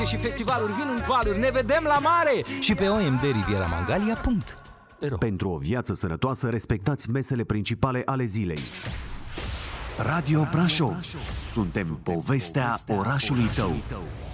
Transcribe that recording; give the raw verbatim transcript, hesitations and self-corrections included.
și festivaluri vin în valuri. Ne vedem la mare și pe o m d riviera mangalia punct ro. Pentru o viață sănătoasă, respectați mesele principale ale zilei. Radio Brașov. Suntem povestea orașului tău.